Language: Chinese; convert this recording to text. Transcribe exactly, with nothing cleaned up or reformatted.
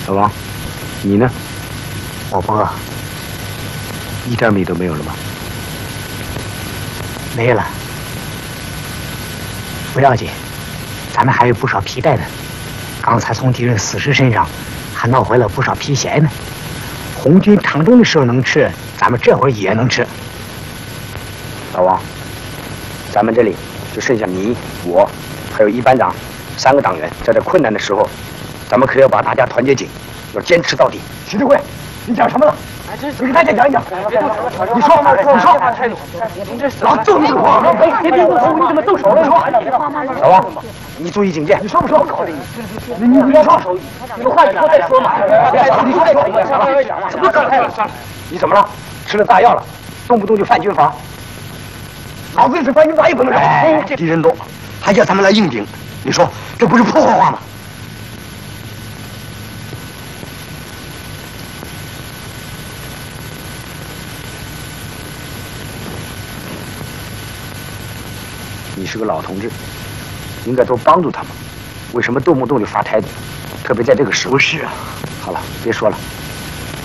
老王，你呢？ 我不饿， 一点米都没有了吗？ 没了。不要紧，咱们还有不少皮带呢。刚才从敌人死尸身上还闹回了不少皮鞋呢。红军抗争的时候能吃，咱们这会儿也能吃。 老王，咱们这里就剩下你、我，还有一班长三个党员，在这困难的时候，咱们可要把大家团结紧，要坚持到底。徐志贵，你讲什么了？你给大家讲一讲。你说，你说，老揍你！别别动手！你怎么动手了？老王，你注意警戒。你说不说？你你你说，你们话以后再说嘛。你说再说。怎么刚才了？你怎么了？吃了大药了？动不动就犯军法？老子是犯军法也不能干。敌人多，还叫咱们来应顶，你说这不是破坏话吗？你是个老同志，应该多帮助他们。为什么动不动就发态度？特别在这个时候。不是啊。好了，别说了。